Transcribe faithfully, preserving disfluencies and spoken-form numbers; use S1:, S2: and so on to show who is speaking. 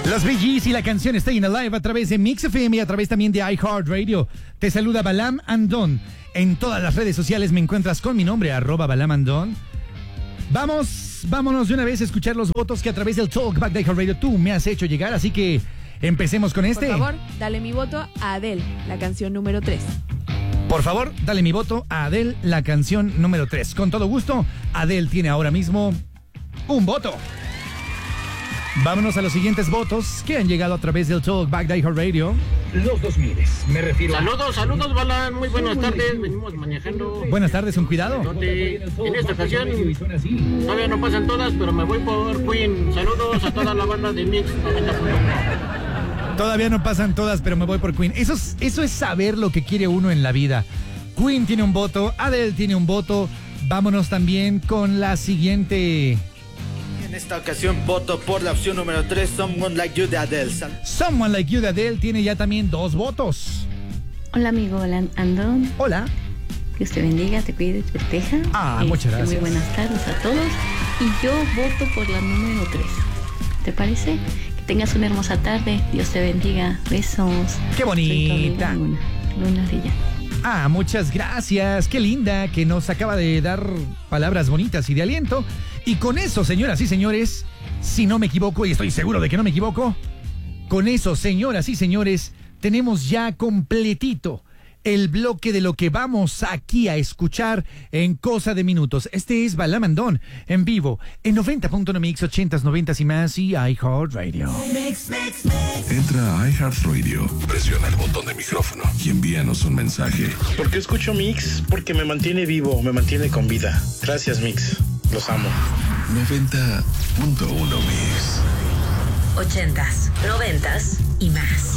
S1: Los Bee Gees y la canción Staying Alive a través de Mix F M y a través también de iHeartRadio. Te saluda Balam Andón. En todas las redes sociales me encuentras con mi nombre, arroba Balam Andón. Vamos, vámonos de una vez a escuchar los votos que a través del Talkback de iHeartRadio tú me has hecho llegar, así que empecemos con este.
S2: Por favor, dale mi voto a Adele, la canción número tres.
S1: Por favor, dale mi voto a Adele, la canción número tres. Con todo gusto, Adele tiene ahora mismo un voto. Vámonos a los siguientes votos que han llegado a través del Talkback de iHeartRadio.
S3: Los dos miles, me refiero
S4: Saludos, saludos, Balan, muy buenas tardes, venimos manejando.
S1: Buenas tardes, con cuidado.
S4: En esta ocasión, todavía no pasan todas, pero me voy por Queen. Saludos a toda la banda de Mix noventa punto uno.
S1: Todavía no pasan todas, pero me voy por Queen. Eso es, eso es saber lo que quiere uno en la vida. Queen tiene un voto, Adele tiene un voto. Vámonos también con la siguiente.
S5: En esta ocasión voto por la opción número tres, Someone Like You de Adele.
S1: Someone Like You de Adele tiene ya también dos votos.
S6: Hola amigo Balam Andón.
S1: Hola.
S6: Que usted bendiga, te cuide, te proteja.
S1: Ah, muchas
S6: Este,
S1: gracias.
S6: Muy buenas tardes a todos. Y yo voto por la número tres. ¿Te parece? Que tengas una hermosa tarde. Dios te bendiga. Besos.
S1: Qué bonita.
S6: Luna, Luna Rilla.
S1: Ah, muchas gracias. Qué linda que nos acaba de dar palabras bonitas y de aliento. Y con eso, señoras y señores, si no me equivoco, y estoy seguro de que no me equivoco, con eso, señoras y señores, tenemos ya completito el bloque de lo que vamos aquí a escuchar en cosa de minutos. Este es Balam Andón, en vivo, en noventa punto uno Mix, ochentas, noventas y más, y iHeartRadio.
S7: Entra a iHeartRadio, presiona el botón de micrófono y envíanos un mensaje.
S8: ¿Por qué escucho Mix? Porque me mantiene vivo, me mantiene con vida. Gracias, Mix. Los amo.
S7: noventa punto uno Mix.
S9: Ochentas, noventas y más.